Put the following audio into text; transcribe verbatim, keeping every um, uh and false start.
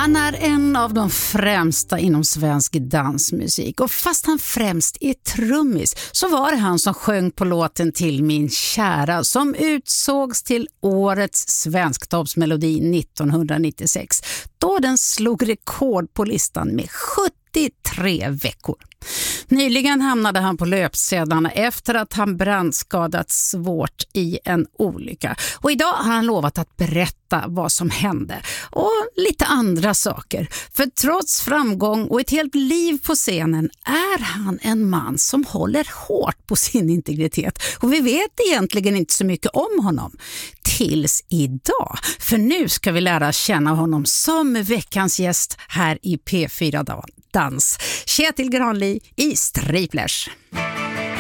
Han är en av de främsta inom svensk dansmusik, och fast han främst är trummis så var det han som sjöng på låten Till min kära som utsågs till årets svensktoppsmelodi nittonhundranittiosex, då den slog rekord på listan med sjuttiotre veckor. Nyligen hamnade han på löpsedlarna efter att han brandskadats svårt i en olycka. Och idag har han lovat att berätta vad som hände och lite andra saker. För trots framgång och ett helt liv på scenen är han en man som håller hårt på sin integritet. Och vi vet egentligen inte så mycket om honom. Tills idag. För nu ska vi lära känna honom som veckans gäst här i P fyra Dans. Kjetil Granli i Striplers.